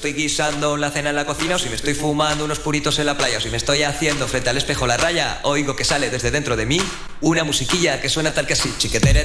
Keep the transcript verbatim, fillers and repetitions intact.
estoy guisando la cena en la cocina, o si me estoy fumando unos puritos en la playa, o si me estoy haciendo frente al espejo la raya, oigo que sale desde dentro de mí una musiquilla que suena tal que así. Chiquetere,